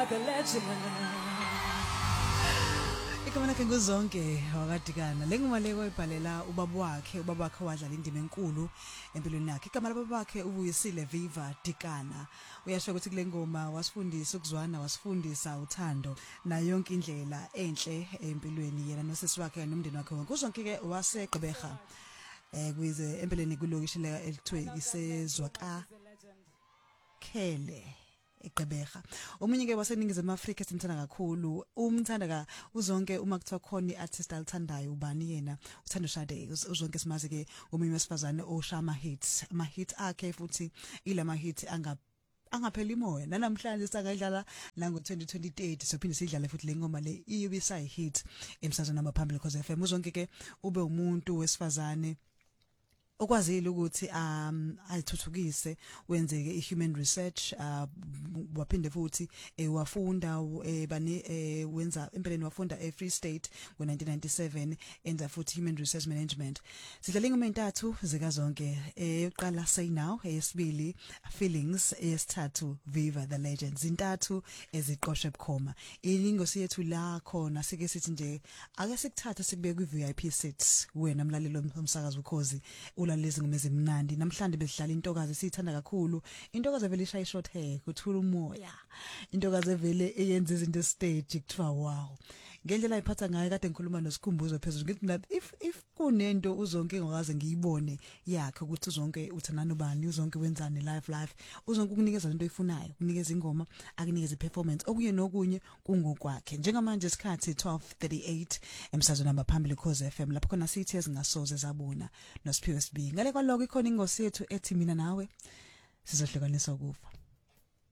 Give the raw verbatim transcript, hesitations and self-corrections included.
the legend. Ikamana ke nguzonke wakadikana lenguma leko ibhalela ubaba wakhe ubaba wakhe wadlala indima enkulu empilweni yakhe igama lababa wakhe ubuyisile Viva Dikana uyasho ukuthi kule ngoma wasifundisa ukuzwana wasifundisa uthando na yonke indlela enhle empilweni yena nosisi wakhe nomndeni wakhe wonke uzonke ke waseGqeberha eh kuyize empilweni kulokishile elithiwe isezwaka Khele eGqeberha omunye ke waseningizimu Afrika simthanda kakhulu umthanda ka uzonke uma kuthiwa khona iartist alithandayo ubani yena uthando Shade uzonke simazi ke omunye wesifazane oshama hits ama hits akhe futhi ilama hits anga angapheli imoya namhlanje sakadlala la ngo twenty twenty-eight sophinde sidlale futhi lengoma le iyobisa hit emsazweni amaphambili cause F M uzonke ke ube umuntu wesifazane okwazile ukuthi um ayithuthukise wenzeke ihuman research uh, waphinde futhi eh, wafunda eh, bani eh, wenza empeleni wafunda e Free State ngo nineteen ninety-seven enza futhi human research management sidlala ingoma entathu zika zonke eyoqala Say Now eyesibili Feelings eyesithathu Viva the Legend zintathu eziqoshwe bukhoma iningosi yethu la khona sike sithi nje ake sikuthatha sikubeke kwi V I P seats wena mlalelo umsakazo ukhozi ulalezi ngoma ezimnandi namhlanje besidlala intokazi siyithanda kakhulu intokazi vele ishaya short hair kuthula umoya intokazi vele eyenza izinto stage kuthiwa wow ngendlela ayiphatha ngayo kade ngikhuluma nosikhumbuzo phezulu ngithi mina if if kunento uzonke ngokaze ngiyibone yakhe ukuthi uzonke uthanana ubani uzonke wenzani live live uzonke ukunikeza into oyifunayo ukunikeza ingoma akunikeza iperformance okunye nokunye kungokwakhe njengamanje isikhathi twelve thirty-eight emsazweni amaphambili cause F M lapho khona sithi ezingasoze zabona noSiphiwe Sibinga ngale kwaloko ikhona ingosi yethu ethi mina nawe sizohlukaniswa kufa.